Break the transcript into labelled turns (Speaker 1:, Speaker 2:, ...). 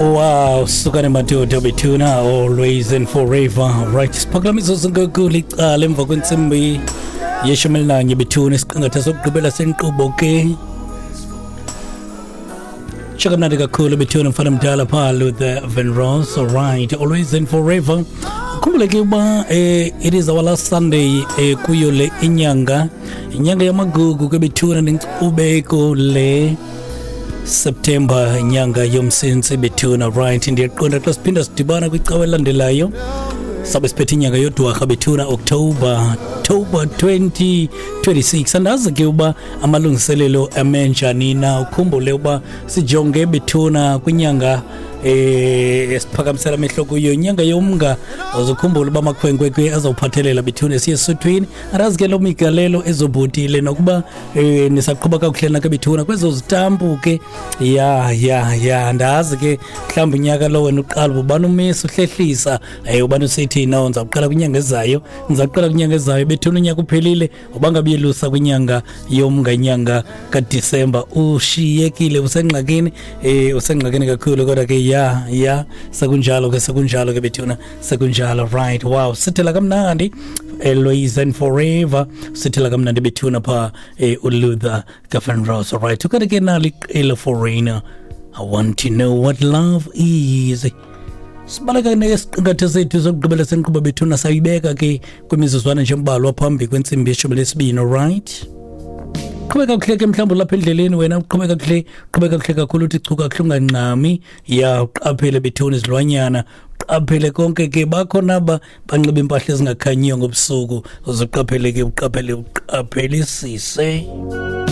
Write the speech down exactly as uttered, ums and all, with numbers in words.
Speaker 1: Wow, sukane madoda bethuna always and forever. Right, siphakamiso sinkulu iqala emva kwensimbi yeshumi nanye bethuna isiqingatha sokugqibela senkqubo ke. Shakamnandi kakhulu bethuna mfana mdala phala with the Van Ross. All right, always and forever. Khumbule ke uba eh, it is our last Sunday eh, kuyo le inyanga inyanga yamagugu ke bethuna nenkqubeko le September inyanga yomsinsi bethuna. Right, ndiqonda xa siphinda sidibana kwicawa elandelayo sabe siphethe inyanga yodwarha bethuna October October twenty twenty-six. Andazi ke uba amalungiselelo amenjani na ukhumbule uba sijonge bethuna kwinyanga eh esiphakamisela amehlo kuyo inyanga yomnga. Uzukhumbula uba amakhwenkwe ke azawuphathelela bethuna siye esuthwini. Arazi ke lo migalelo ezobhutile nokuba eh nisaqhuba kakuhle na ke bethuna kwezo zitampu ke ya ya ya ndazi ke mhlawumbe unyaka lo wena uqala ubani umisi uhlehlisa eh ubani usithi na unza uqala kwinyanga ezayo nizaqala kwinyanga ezayo bethuna unyaka uphelile ubangabiyelusa kwinyanga yomnga inyanga kaDisemba ushiyekile usengxakini eh usengxakini kakhulu kodwa ke ya ya sekunjalo ke sekunjalo ke bethuna sekunjalo. Right, wow, sithela kamnandi always and forever sithela kamnandi bethuna pha eh uLuther Van Ross. All right, ukade ke nali elo foreigner. I want to know what love is. Sibaleka nesiqingatha sethu sokugqibela senkqubo bethuna sayibeka ke kwimizuzwana nje mbalwa phambi kwensimbi yeshumi lesibini. All right, qhubeka kuhle ke mhlawumbe lapha endleleni wena uqhubeka kuhle qhubeka kuhle kakhulu uthi chuka kuhle unganqami ya uqaphele bethuna izilwanyana uqaphele konke ke bakhona ba banxiba impahla ezingakhanyiyo ngobusuku uzoqaphele ke uqaphele uqaphelisise.